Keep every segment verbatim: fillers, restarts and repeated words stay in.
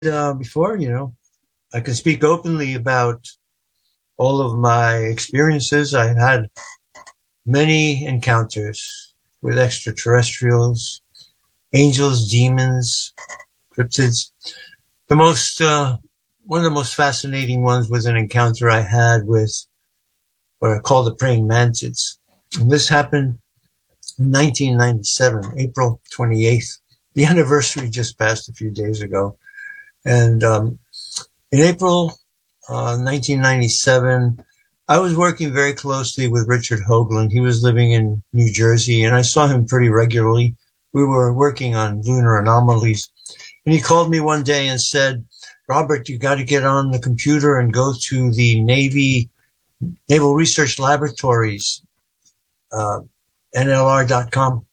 uh, before, you know, I can speak openly about all of my experiences. I had many encounters with extraterrestrials, angels, demons, cryptids. The most, uh, one of the most fascinating ones was an encounter I had with what I call the praying mantids. And this happened in nineteen ninety-seven, April twenty-eighth. The anniversary just passed a few days ago. And um, in April uh, nineteen ninety-seven, I was working very closely with Richard Hoagland. He was living in New Jersey, and I saw him pretty regularly. We were working on lunar anomalies. And he called me one day and said, Robert, you got to get on the computer and go to the Navy, Naval Research Laboratories, uh, N L R dot com,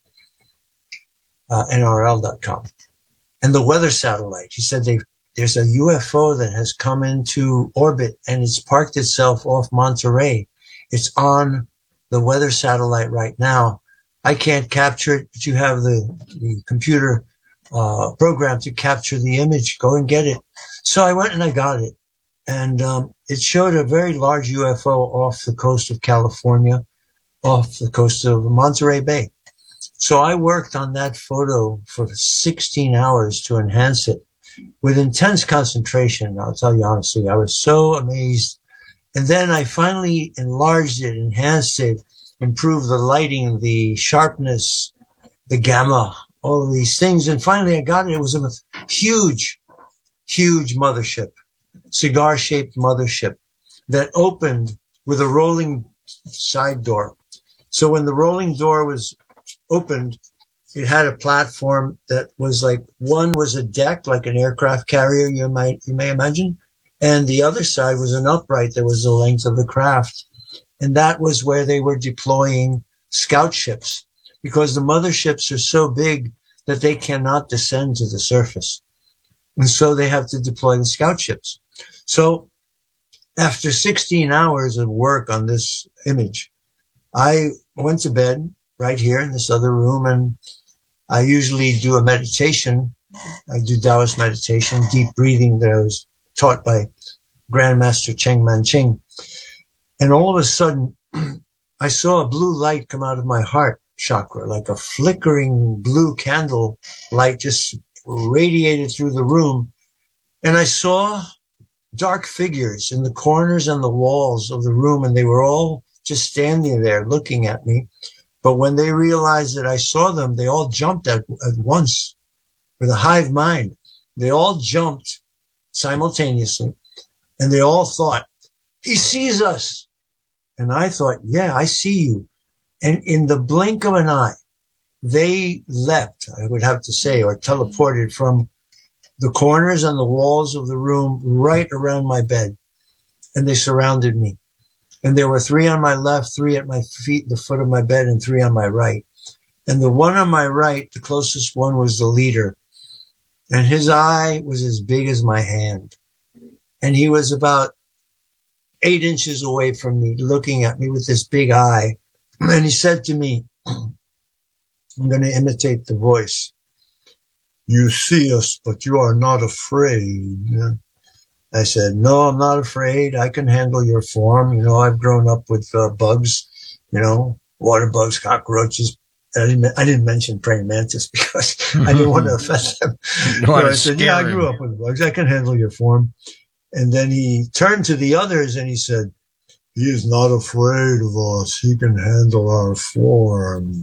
uh, N R L dot com, and the weather satellite. He said they've There's a U F O that has come into orbit and it's parked itself off Monterey. It's on the weather satellite right now. I can't capture it, but you have the, the computer uh, program to capture the image. Go and get it. So I went and I got it. And um, it showed a very large U F O off the coast of California, off the coast of Monterey Bay. So I worked on that photo for sixteen hours to enhance it, with intense concentration. I'll tell you honestly, I was so amazed. And then I finally enlarged it, enhanced it, improved the lighting, the sharpness, the gamma, all of these things. And finally I got it. It was a huge, huge mothership, cigar-shaped mothership that opened with a rolling side door. So when the rolling door was opened, it had a platform that was like, one was a deck, like an aircraft carrier, you might, you may imagine. And the other side was an upright that was the length of the craft. And that was where they were deploying scout ships, because the motherships are so big that they cannot descend to the surface. And so they have to deploy the scout ships. So after sixteen hours of work on this image, I went to bed right here in this other room, and I usually do a meditation. I do Taoist meditation, deep breathing that I was taught by Grandmaster Cheng Man-ching. And all of a sudden, I saw a blue light come out of my heart chakra, like a flickering blue candle light just radiated through the room. And I saw dark figures in the corners and the walls of the room, and they were all just standing there looking at me. But when they realized that I saw them, they all jumped at, at once with a hive mind. They all jumped simultaneously, and they all thought, he sees us. And I thought, yeah, I see you. And in the blink of an eye, they leapt, I would have to say, or teleported from the corners and the walls of the room right around my bed. And they surrounded me. And there were three on my left, three at my feet, the foot of my bed, and three on my right. And the one on my right, the closest one, was the leader. And his eye was as big as my hand. And he was about eight inches away from me, looking at me with this big eye. And he said to me, I'm going to imitate the voice. You see us, but you are not afraid. I said, no, I'm not afraid. I can handle your form. You know, I've grown up with uh, bugs, you know, water bugs, cockroaches. I didn't, I didn't mention praying mantis because I didn't want to offend them. So I said, yeah, I grew up with bugs. I can handle your form. And then he turned to the others and he said, he is not afraid of us. He can handle our form.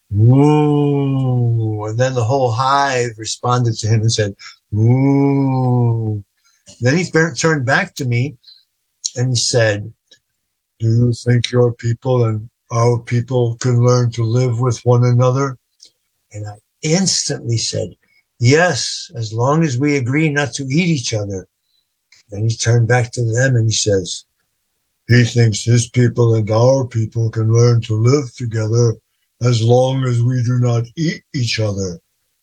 Woo. And then the whole hive responded to him and said, woo. Then he turned back to me and he said, do you think your people and our people can learn to live with one another? And I instantly said, yes, as long as we agree not to eat each other. Then he turned back to them and he says, he thinks his people and our people can learn to live together as long as we do not eat each other.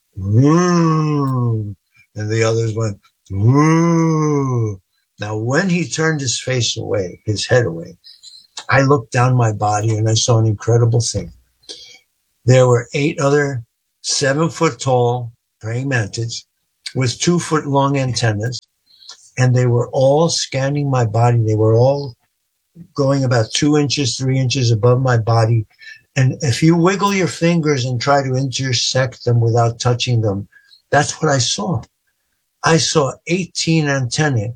Mm. And the others went, ooh. Now, when he turned his face away, his head away, I looked down my body and I saw an incredible thing. There were eight other seven foot tall praying mantids with two foot long antennas, and they were all scanning my body. They were all going about two inches, three inches above my body. And if you wiggle your fingers and try to intersect them without touching them, that's what I saw. I saw eighteen antennae,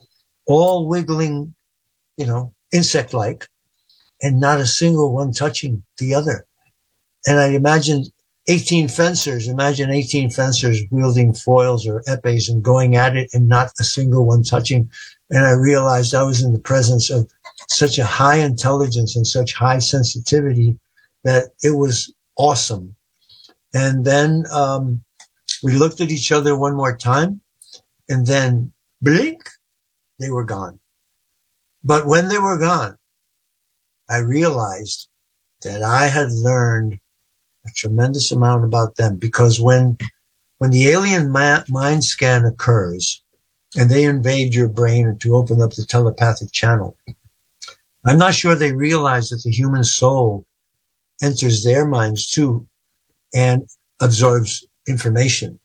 all wiggling, you know, insect-like, and not a single one touching the other. And I imagined eighteen fencers, imagine eighteen fencers wielding foils or epées and going at it and not a single one touching. And I realized I was in the presence of such a high intelligence and such high sensitivity that it was awesome. And then um, we looked at each other one more time, and then blink, they were gone. But when they were gone, I realized that I had learned a tremendous amount about them, because when when the alien ma- mind scan occurs and they invade your brain to open up the telepathic channel, I'm not sure they realize that the human soul enters their minds too and absorbs information.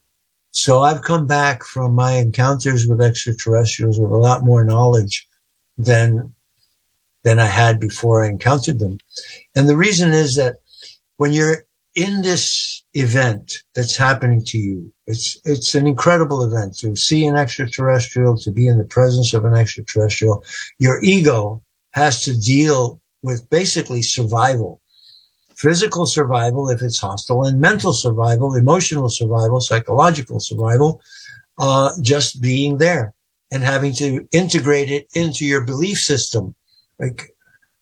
So I've come back from my encounters with extraterrestrials with a lot more knowledge than than I had before I encountered them. And the reason is that when you're in this event that's happening to you, it's it's an incredible event to see an extraterrestrial, to be in the presence of an extraterrestrial. Your ego has to deal with basically survival, physical survival if it's hostile, and mental survival, emotional survival, psychological survival, uh, just being there and having to integrate it into your belief system. Like,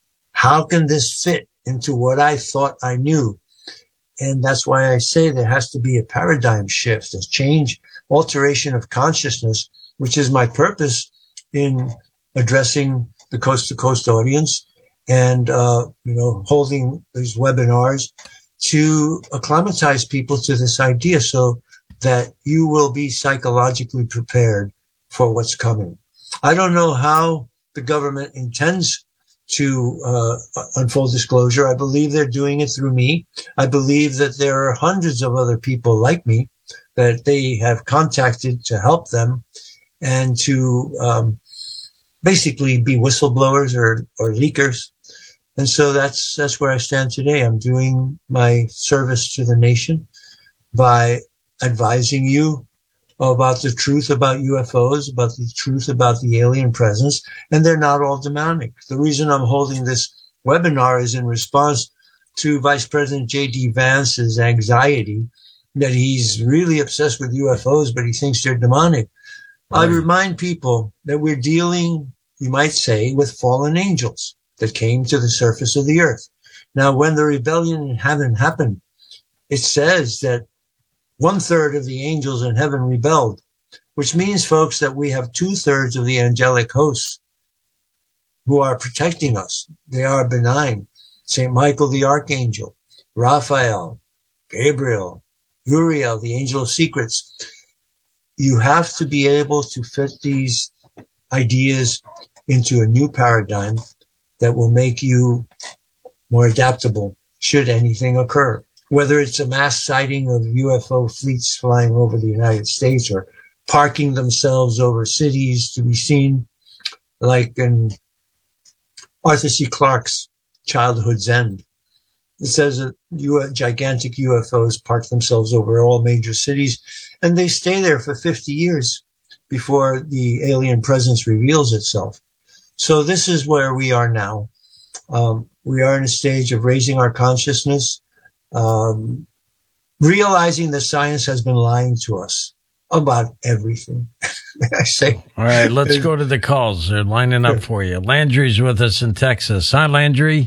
how can this fit into what I thought I knew? And that's why I say there has to be a paradigm shift, a change, alteration of consciousness, which is my purpose in addressing the coast to coast audience and, uh, you know, holding these webinars to acclimatize people to this idea so that you will be psychologically prepared for what's coming. I don't know how the government intends to uh, unfold disclosure. I believe they're doing it through me. I believe that there are hundreds of other people like me that they have contacted to help them and to um, basically be whistleblowers or, or leakers. And so that's that's where I stand today. I'm doing my service to the nation by advising you about the truth about U F Os, about the truth about the alien presence, and they're not all demonic. The reason I'm holding this webinar is in response to Vice President J D Vance's anxiety that he's really obsessed with U F Os, but he thinks they're demonic. Right. I remind people that we're dealing, you might say, with fallen angels that came to the surface of the earth. Now, when the rebellion in heaven happened, it says that one third of the angels in heaven rebelled, which means, folks, that we have two thirds of the angelic hosts who are protecting us. They are benign. Saint Michael the Archangel, Raphael, Gabriel, Uriel, the angel of secrets. You have to be able to fit these ideas into a new paradigm that will make you more adaptable should anything occur. Whether it's a mass sighting of U F O fleets flying over the United States or parking themselves over cities to be seen, like in Arthur C. Clarke's Childhood's End. It says that U- gigantic U F Os park themselves over all major cities, and they stay there for fifty years before the alien presence reveals itself. So this is where we are now. Um, we are in a stage of raising our consciousness, Um, realizing that science has been lying to us about everything. I say. All right, let's go to the calls. They're lining up for you. Landry's with us in Texas. Hi, Landry.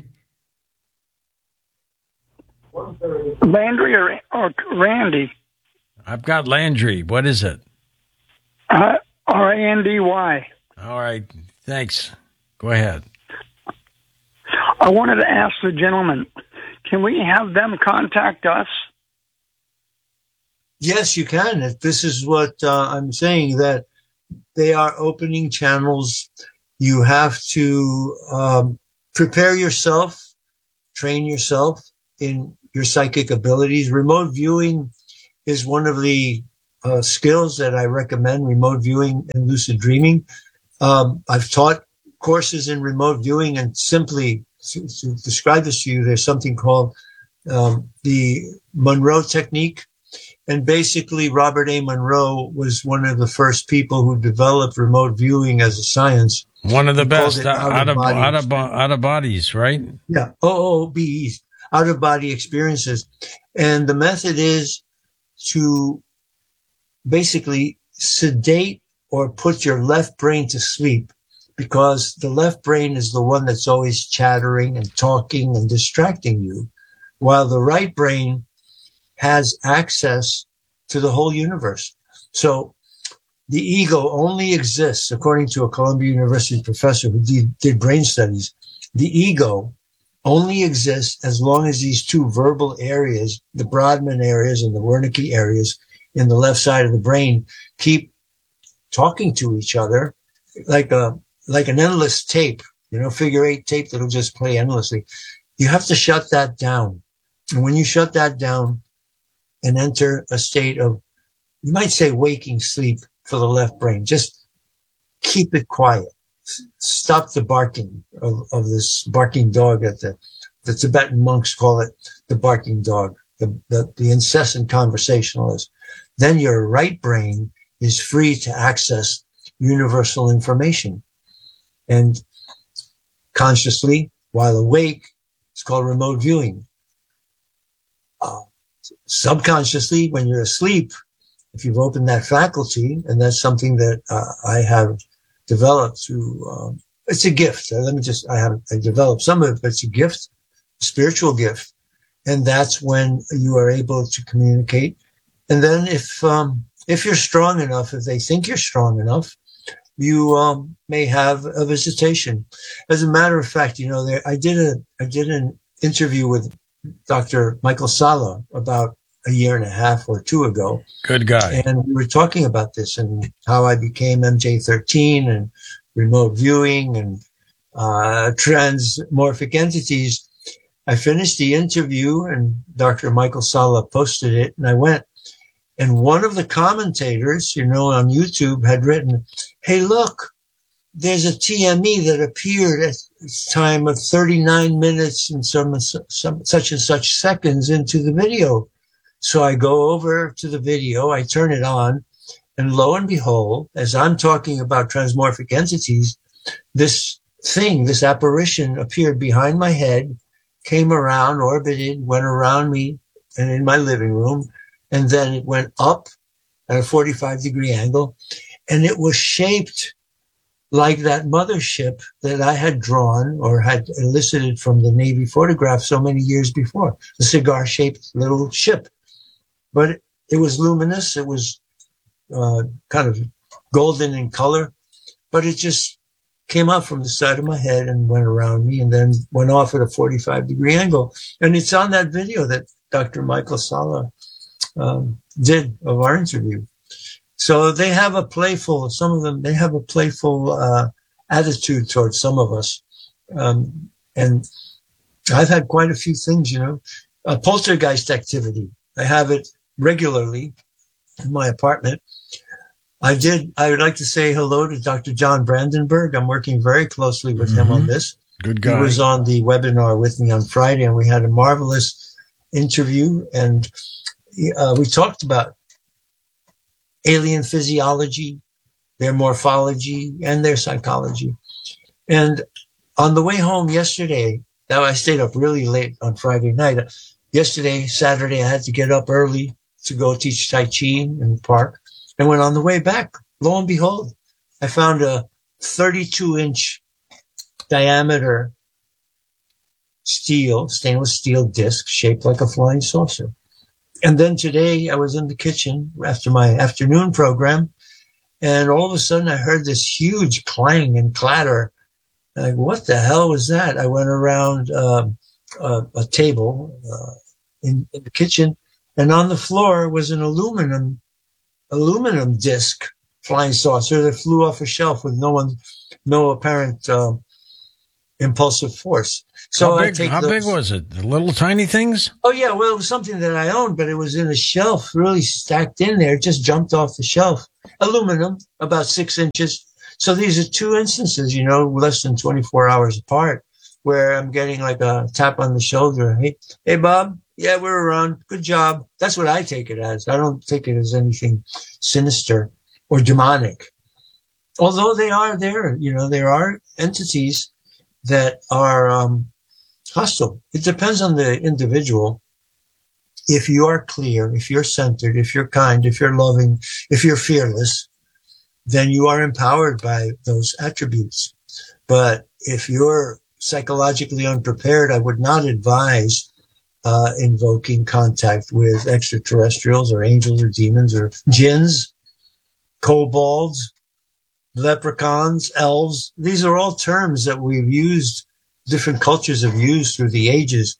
Landry or, or Randy? I've got Landry. What is it? Uh, R A N D Y. All right, thanks. Go ahead. I wanted to ask the gentleman, can we have them contact us? Yes, you can. This is what uh, I'm saying, that they are opening channels. You have to um, prepare yourself, train yourself in your psychic abilities. Remote viewing is one of the uh, skills that I recommend, remote viewing and lucid dreaming. Um, I've taught courses in remote viewing, and simply to, to describe this to you, there's something called um, the Monroe technique. And basically, Robert A. Monroe was one of the first people who developed remote viewing as a science. One of the He best called it out of out-of-body out of out of bodies, right? Yeah, O O B Es, out of body experiences. And the method is to basically sedate or put your left brain to sleep, because the left brain is the one that's always chattering and talking and distracting you, while the right brain has access to the whole universe. So the ego only exists, according to a Columbia University professor who did, did brain studies, the ego only exists as long as these two verbal areas, the Brodmann areas and the Wernicke areas in the left side of the brain, keep talking to each other like a like an endless tape, you know, figure eight tape that'll just play endlessly. You have to shut that down. And when you shut that down and enter a state of, you might say, waking sleep for the left brain, just keep it quiet. Stop the barking of, of this barking dog that the, the Tibetan monks call it the barking dog, the, the, the incessant conversationalist. Then your right brain is free to access universal information. And consciously, while awake, it's called remote viewing. Uh, subconsciously, when you're asleep, if you've opened that faculty, and that's something that uh, I have developed through, um, it's a gift. Uh, let me just, I have I developed some of it, but it's a gift, a spiritual gift. And that's when you are able to communicate. And then if, um, if you're strong enough, if they think you're strong enough, you, um, may have a visitation. As a matter of fact, you know, there, I did a, I did an interview with Doctor Michael Salla about a year and a half or two ago. Good guy. And we were talking about this and how I became M J thirteen and remote viewing and uh transmorphic entities. I finished the interview and Doctor Michael Salla posted it, and I went. And one of the commentators, you know, on YouTube had written, "Hey, look, there's a T M E that appeared at a time of thirty-nine minutes and some, some such and such seconds into the video." So I go over to the video, I turn it on, and lo and behold, as I'm talking about transmorphic entities, this thing, this apparition appeared behind my head, came around, orbited, went around me and in my living room, and then it went up at a forty-five degree angle, and it was shaped like that mothership that I had drawn or had elicited from the Navy photograph so many years before, the cigar-shaped little ship. But it was luminous. It was uh, kind of golden in color, but it just came up from the side of my head and went around me and then went off at a forty-five degree angle. And it's on that video that Doctor Michael Salla um, did of our interview. So they have a playful, some of them, they have a playful uh, attitude towards some of us. Um, and I've had quite a few things, you know, uh, poltergeist activity. I have it regularly in my apartment. I did, I would like to say hello to Doctor John Brandenburg. I'm working very closely with mm-hmm. him on this. Good guy. He was on the webinar with me on Friday, and we had a marvelous interview. And uh, we talked about alien physiology, their morphology, and their psychology. And on the way home yesterday, now I stayed up really late on Friday night. Yesterday, Saturday, I had to get up early to go teach Tai Chi in the park. And when on the way back, lo and behold, I found a thirty-two inch diameter steel, stainless steel disc shaped like a flying saucer. And then today I was in the kitchen after my afternoon program, and all of a sudden I heard this huge clang and clatter. Like, what the hell was that? I went around uh, a, a table uh, in, in the kitchen, and on the floor was an aluminum aluminum disc flying saucer that flew off a shelf with no one, no apparent uh, impulsive force. So how I big, take how those, big was it? The little tiny things? Oh yeah, well it was something that I owned, but it was in a shelf, really stacked in there. It just jumped off the shelf. Aluminum, about six inches. So these are two instances, you know, less than twenty-four hours apart, where I'm getting like a tap on the shoulder. Hey, hey, Bob. Yeah, we're around. Good job. That's what I take it as. I don't take it as anything sinister or demonic. Although they are there, you know, there are entities that are um, hostile. It depends on the individual. If you are clear, if you're centered, if you're kind, if you're loving, if you're fearless, then you are empowered by those attributes. But if you're psychologically unprepared, I would not advise uh, invoking contact with extraterrestrials or angels or demons or jinns, kobolds, leprechauns, elves. These are all terms that we've used, different cultures have used through the ages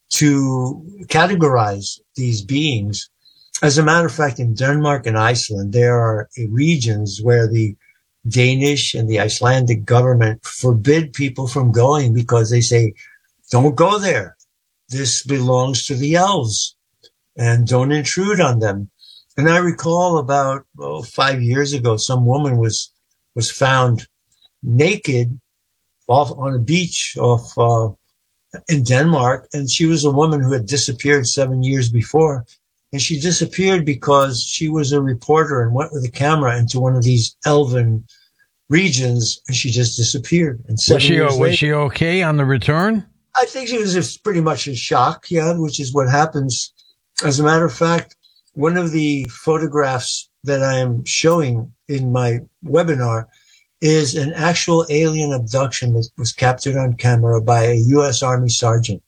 to categorize these beings. As a matter of fact, in Denmark and Iceland, there are regions where the Danish and the Icelandic government forbid people from going because they say, don't go there. This belongs to the elves and don't intrude on them. And I recall about oh, five years ago, some woman was was found naked off on a beach off uh, in Denmark. And she was a woman who had disappeared seven years before. And she disappeared because she was a reporter and went with a camera into one of these elven regions, and she just disappeared. And was she years was later, she okay on the return? I think she was just pretty much in shock, yeah, which is what happens. As a matter of fact, one of the photographs that I am showing in my webinar is an actual alien abduction that was captured on camera by a U S Army sergeant.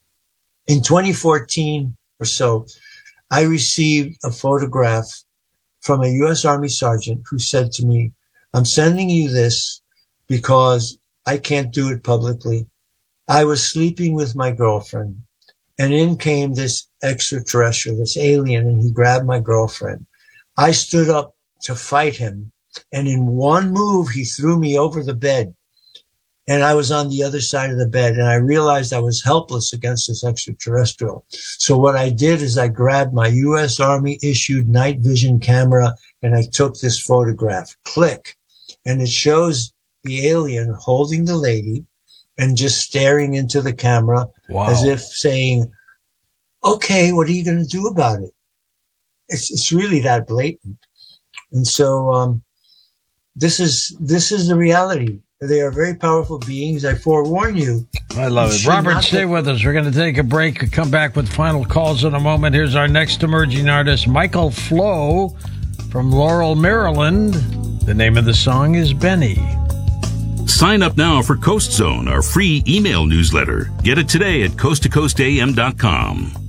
In twenty fourteen or so, I received a photograph from a U S Army sergeant who said to me, I'm sending you this because I can't do it publicly. I was sleeping with my girlfriend, and in came this extraterrestrial, this alien, and he grabbed my girlfriend. I stood up to fight him, and in one move, he threw me over the bed. And I was on the other side of the bed, and I realized I was helpless against this extraterrestrial. So what I did is I grabbed my U S Army issued night vision camera, and I took this photograph. Click. And it shows the alien holding the lady and just staring into the camera. Wow. As if saying, okay, what are you going to do about it? It's, it's really that blatant. And so, um, this is, this is the reality. They are very powerful beings. I forewarn you. I love it. Robert, stay take- with us. We're going to take a break and come back with final calls in a moment. Here's our next emerging artist, Michael Flo from Laurel, Maryland. The name of the song is Benny. Sign up now for Coast Zone, our free email newsletter. Get it today at coast to coast a m dot com.